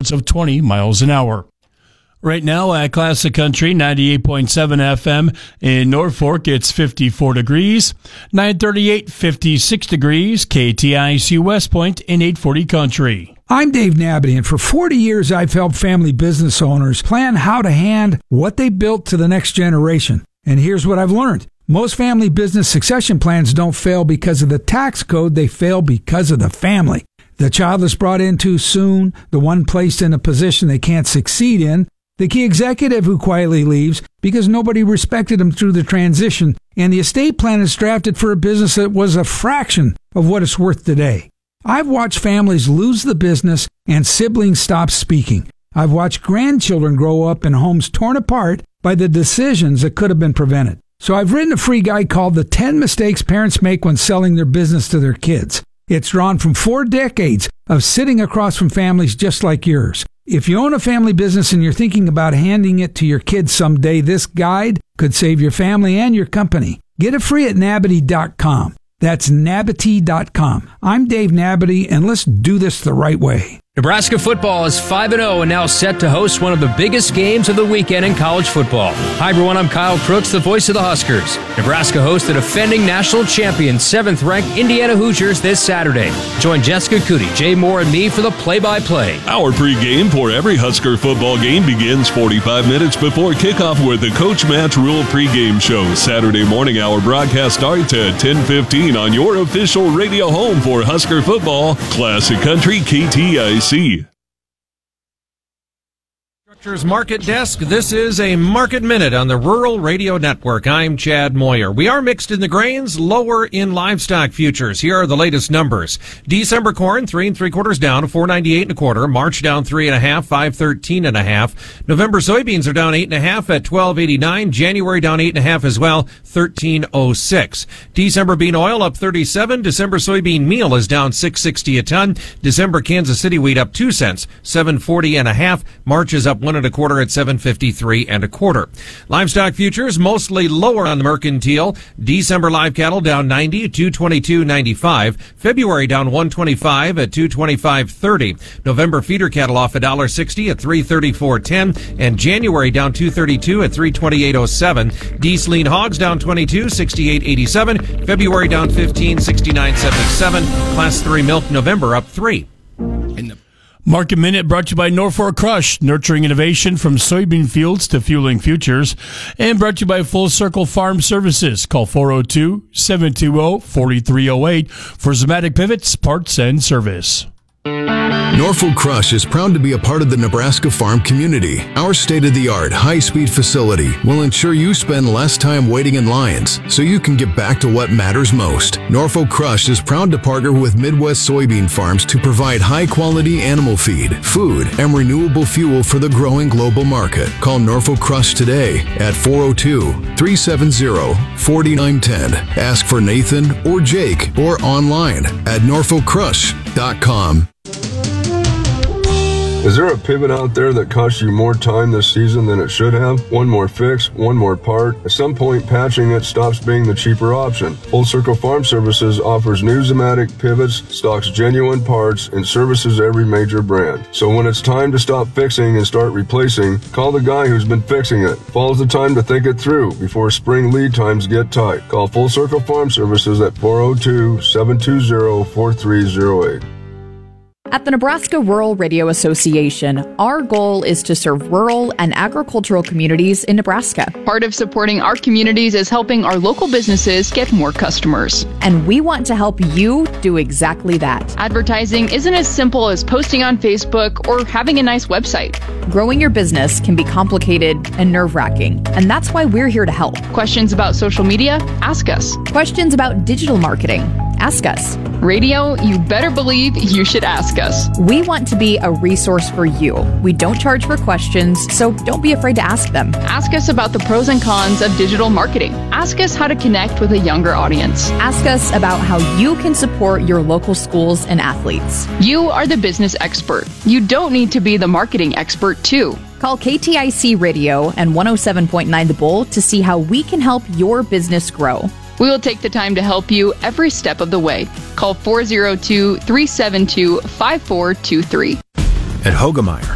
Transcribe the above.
winds of 20 miles an hour. Right now at Classic Country 98.7 FM in Norfolk, it's 54 degrees. 938, 56 degrees. KTIC West Point in 840 Country. I'm Dave Nabity, and for 40 years I've helped family business owners plan how to hand what they built to the next generation. And here's what I've learned. Most family business succession plans don't fail because of the tax code, they fail because of the family. The child is brought in too soon, the one placed in a position they can't succeed in, the key executive who quietly leaves because nobody respected him through the transition, and the estate plan is drafted for a business that was a fraction of what it's worth today. I've watched families lose the business and siblings stop speaking. I've watched grandchildren grow up in homes torn apart by the decisions that could have been prevented. So I've written a free guide called The 10 Mistakes Parents Make When Selling Their Business to Their Kids. It's drawn from 4 decades of sitting across from families just like yours. If you own a family business and you're thinking about handing it to your kids someday, this guide could save your family and your company. Get it free at Nabity.com. That's Nabity.com. I'm Dave Nabity, and let's do this the right way. Nebraska football is 5-0 and now set to host one of the biggest games of the weekend in college football. Hi, everyone. I'm Kyle Crooks, the voice of the Huskers. Nebraska hosts the defending national champion, 7th-ranked Indiana Hoosiers this Saturday. Join Jessica Cootie, Jay Moore, and me for the play-by-play. Our pregame for every Husker football game begins 45 minutes before kickoff with the Coach Matt Rule pregame show. Saturday morning, our broadcast starts at 10:15 on your official radio home for Husker football, Classic Country KTIC. Structures Market Desk. This is a Market Minute on the Rural Radio Network. I'm Chad Moyer. We are mixed in the grains, lower in livestock futures. Here are the latest numbers. December corn, 3 3/4 down, 4.98 1/4. March down 3.5, 5.13 1/2. November soybeans are down 8.5 at 12.89. January down 8.5 as well, 13.06. December bean oil up 37. December soybean meal is down 6.60 a ton. December Kansas City wheat up 2 cents, 7.40 1/2. March is up 1 1/4 at 7.53 1/4. Livestock futures mostly lower on the mercantile. December live cattle down 90 at 222.95. February down 125 at 225.30. November feeder cattle off $1.60 at 334.10, and January down 232 at 328.07. Deese lean hogs down 22, 68.87. February down 15, 69.77. Class 3 milk November up 3. Market Minute brought to you by Norfolk Crush, nurturing innovation from soybean fields to fueling futures, and brought to you by Full Circle Farm Services. Call 402-720-4308 for Zematic pivots, parts, and service. Norfolk Crush is proud to be a part of the Nebraska farm community. Our state-of-the-art, high-speed facility will ensure you spend less time waiting in lines so you can get back to what matters most. Norfolk Crush is proud to partner with Midwest soybean farms to provide high-quality animal feed, food, and renewable fuel for the growing global market. Call Norfolk Crush today at 402-370-4910. Ask for Nathan or Jake or online at norfolkcrush.com. Is there a pivot out there that costs you more time this season than it should have? One more fix, one more part. At some point, patching it stops being the cheaper option. Full Circle Farm Services offers new Zematic pivots, stocks genuine parts, and services every major brand. So when it's time to stop fixing and start replacing, call the guy who's been fixing it. Fall's the time to think it through before spring lead times get tight. Call Full Circle Farm Services at 402-720-4308. At the Nebraska Rural Radio Association, our goal is to serve rural and agricultural communities in Nebraska. Part of supporting our communities is helping our local businesses get more customers. And we want to help you do exactly that. Advertising isn't as simple as posting on Facebook or having a nice website. Growing your business can be complicated and nerve-wracking, and that's why we're here to help. Questions about social media? Ask us. Questions about digital marketing? Ask us. Radio, you better believe you should ask us. We want to be a resource for you. We don't charge for questions, so don't be afraid to ask them. Ask us about the pros and cons of digital marketing. Ask us how to connect with a younger audience. Ask us about how you can support your local schools and athletes. You are the business expert. You don't need to be the marketing expert, too. Call KTIC Radio and 107.9 The Bull to see how we can help your business grow. We will take the time to help you every step of the way. Call 402-372-5423. At Hoegemeyer,